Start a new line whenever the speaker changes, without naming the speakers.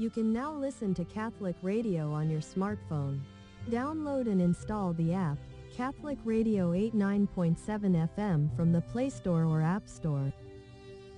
You can now listen to Catholic Radio on your smartphone. Download and install the app, Catholic Radio 89.7 FM from the Play Store or App Store.